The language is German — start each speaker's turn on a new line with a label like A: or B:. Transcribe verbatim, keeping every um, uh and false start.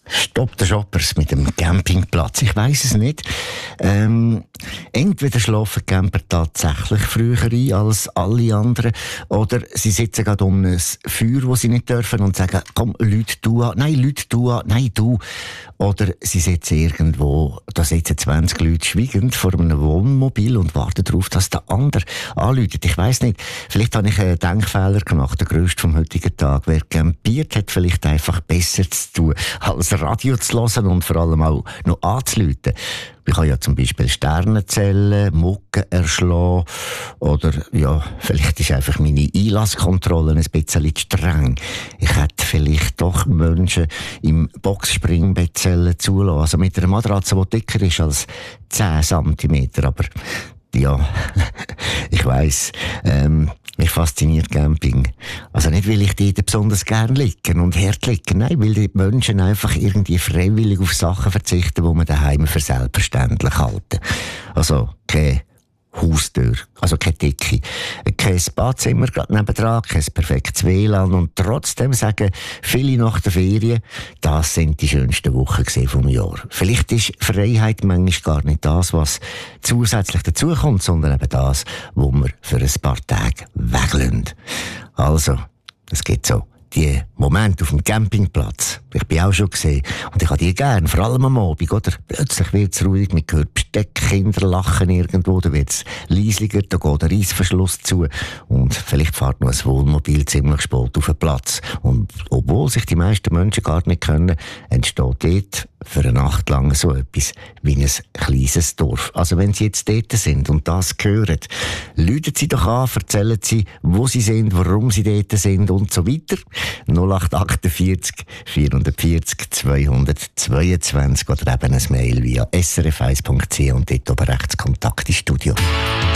A: Stopp der Shoppers mit dem Campingplatz. Ich weiss es nicht. Ähm, entweder schlafen Camper tatsächlich früher ein als alle anderen, oder sie sitzen gerade um ein Feuer, das sie nicht dürfen, und sagen, komm, Leute, du an. Nein, Leute, du an. Nein, du. Oder sie sitzen irgendwo, da sitzen zwanzig Leute schweigend vor einem Wohnmobil und warten darauf, dass der andere anläutet. Ich weiss nicht. Vielleicht habe ich einen Denkfehler gemacht, der grösste vom heutigen Tag. Wer campiert, hat vielleicht einfach besser zu tun, als Radio zu hören und vor allem auch noch anzuläuten. Ich kann ja zum Beispiel Sterne zählen, Mucke erschlagen, oder ja, vielleicht ist einfach meine Einlasskontrolle ein bisschen zu streng. Ich hätte vielleicht doch Menschen im Boxspringbett zulassen, also mit einer Matratze, die dicker ist als zehn Zentimeter, aber ja, ich weiss, ähm, mich fasziniert Camping. Also nicht, weil ich dort besonders gern liegen und hart liegen, nein, weil die Menschen einfach irgendwie freiwillig auf Sachen verzichten, die man daheim für selbstverständlich halten. Also keine Haustür, also keine Decke, kein Badezimmer gerade nebendran, kein perfektes W L A N, und trotzdem sagen viele nach der Ferien, das sind die schönsten Wochen vom Jahr. Vielleicht ist Freiheit manchmal gar nicht das, was zusätzlich dazukommt, sondern eben das, wo wir für ein paar Tage weglassen. Also, es gibt so die Momente auf dem Campingplatz. Ich bin auch schon gesehen. Und ich habe die gern, vor allem am Abend, oder? Plötzlich wird es ruhig, man hört Besteckkinder lachen irgendwo, da wird es leislicher, da geht der Reissverschluss zu. Und vielleicht fährt noch ein Wohnmobil ziemlich spät auf den Platz. Und obwohl sich die meisten Menschen gar nicht können, entsteht dort für eine Nacht lang so etwas wie ein kleines Dorf. Also wenn Sie jetzt dort sind und das hören, läuten Sie doch an, erzählen Sie, wo Sie sind, warum Sie dort sind und so weiter. null acht achtundvierzig vierhundertvierzig zweihundertzweiundzwanzig oder eben ein Mail via s r f eins punkt c h und dort oben rechts Kontakt ins Studio.